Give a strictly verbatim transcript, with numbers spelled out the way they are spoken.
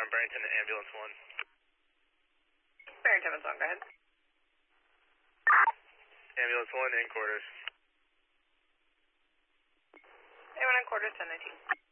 one, Barrington, ambulance one. Barrington is one, go ahead. Ambulance one in quarters. A one in quarters, ten nineteen.